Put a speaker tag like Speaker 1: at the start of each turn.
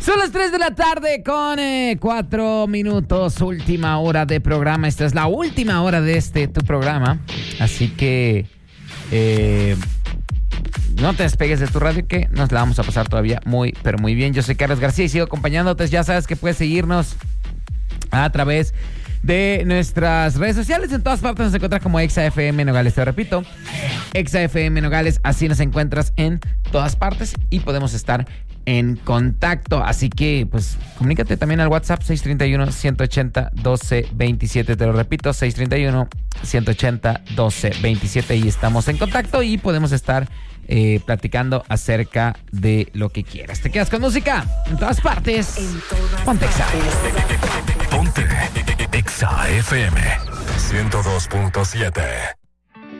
Speaker 1: Son las 3 de la tarde con 4 minutos, última hora de programa. Esta es la última hora de tu programa. Así que no te despegues de tu radio, que nos la vamos a pasar todavía muy, pero muy bien. Yo soy Carlos García y sigo acompañándote. Ya sabes que puedes seguirnos a través de nuestras redes sociales. En todas partes nos encuentras como ExaFM Nogales. Te repito, ExaFM Nogales. Así nos encuentras en todas partes y podemos estar en contacto. Así que, pues, comunícate también al WhatsApp 631-180-1227. Te lo repito, 631-180-1227. Y estamos en contacto y podemos estar platicando acerca de lo que quieras. Te quedas con música en todas partes. Ponte Exa.
Speaker 2: Ponte Exa FM 102.7.